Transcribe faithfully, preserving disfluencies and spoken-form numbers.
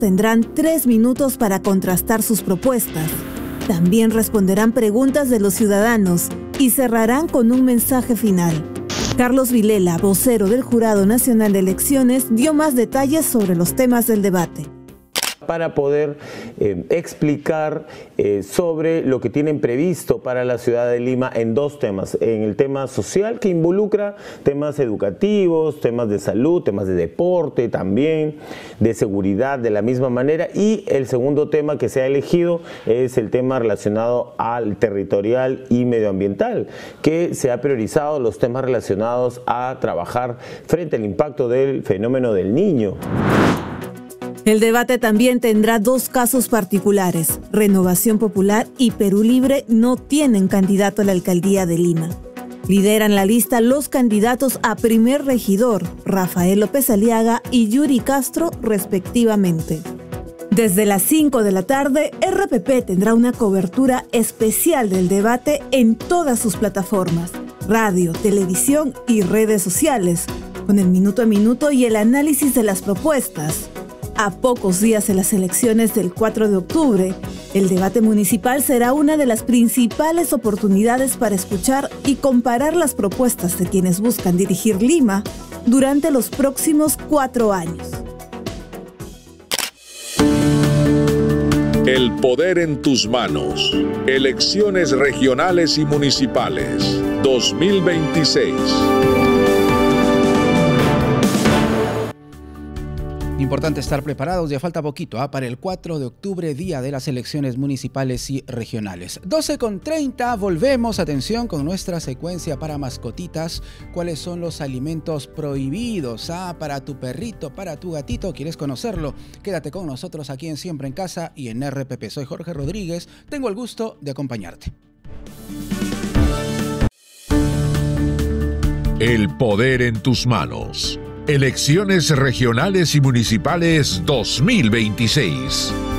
tendrán tres minutos para contrastar sus propuestas. También responderán preguntas de los ciudadanos y cerrarán con un mensaje final. Carlos Vilela, vocero del Jurado Nacional de Elecciones, dio más detalles sobre los temas del debate. Para poder eh, explicar eh, sobre lo que tienen previsto para la ciudad de Lima en dos temas. En el tema social, que involucra temas educativos, temas de salud, temas de deporte también, de seguridad de la misma manera. Y el segundo tema que se ha elegido es el tema relacionado al territorial y medioambiental, que se ha priorizado los temas relacionados a trabajar frente al impacto del fenómeno del Niño. El debate también tendrá dos casos particulares. Renovación Popular y Perú Libre no tienen candidato a la alcaldía de Lima. Lideran la lista los candidatos a primer regidor, Rafael López Aliaga y Yuri Castro, respectivamente. Desde las cinco de la tarde, R P P tendrá una cobertura especial del debate en todas sus plataformas, radio, televisión y redes sociales, con el minuto a minuto y el análisis de las propuestas. A pocos días de las elecciones del cuatro de octubre, el debate municipal será una de las principales oportunidades para escuchar y comparar las propuestas de quienes buscan dirigir Lima durante los próximos cuatro años. El poder en tus manos. Elecciones regionales y municipales dos mil veintiséis. Importante estar preparados, ya falta poquito ¿eh? para el cuatro de octubre, día de las elecciones municipales y regionales. doce con treinta, volvemos, atención, con nuestra secuencia para mascotitas. ¿Cuáles son los alimentos prohibidos ah, para tu perrito, para tu gatito? ¿Quieres conocerlo? Quédate con nosotros aquí en Siempre en Casa y en R P P. Soy Jorge Rodríguez, tengo el gusto de acompañarte. El poder en tus manos. Elecciones regionales y municipales dos mil veintiséis.